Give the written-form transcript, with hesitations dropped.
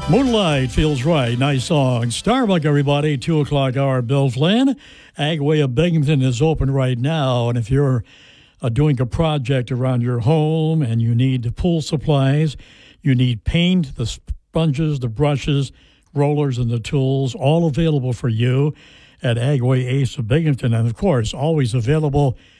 Moonlight feels right. Nice song. Starbuck, everybody. 2 o'clock hour. Bill Flynn. Agway of Binghamton is open right now. And if you're doing a project around your home and you need pool supplies, you need paint, the sponges, the brushes, rollers, and the tools, all available for you at Agway Ace of Binghamton. And, of course, always available